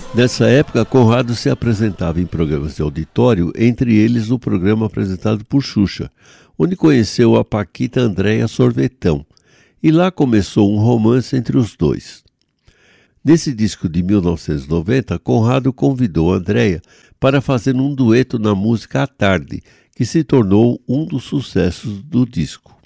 Nessa época, Conrado se apresentava em programas de auditório, entre eles no programa apresentado por Xuxa, onde conheceu a paquita Andréia Sorvetão, e lá começou um romance entre os dois. Nesse disco de 1990, Conrado convidou Andréia para fazer um dueto na música À Tarde, que se tornou um dos sucessos do disco.